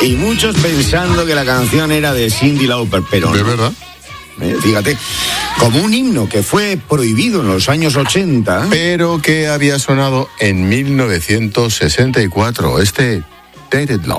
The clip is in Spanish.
Y muchos pensando que la canción era de Cyndi Lauper, pero ¿De no. verdad? Fíjate, como un himno que fue prohibido en los años 80. Pero que había sonado en 1964, Dated Love.